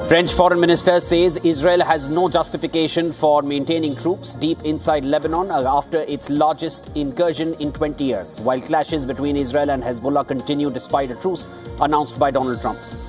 French Foreign Minister says Israel has no justification for maintaining troops deep inside Lebanon after its largest incursion in 20 years, while clashes between Israel and Hezbollah continue despite a truce announced by Donald Trump.